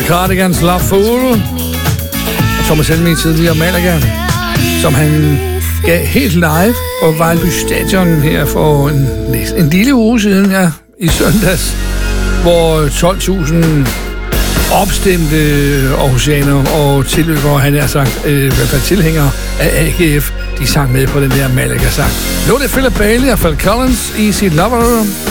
Cardigans Love Fool. Thomas Helmig tidligere Malaga, som han gav helt live på Vejlby Stadion her for en lille uge siden, ja, i søndags, hvor 12.000 opstemte aarhusianer og tilløbere, han har sagt, i hvert fald tilhængere af AGF, de sang med på den der Malaga-sang. Nu er det Philip Bailey og Phil Collins, Easy Lover.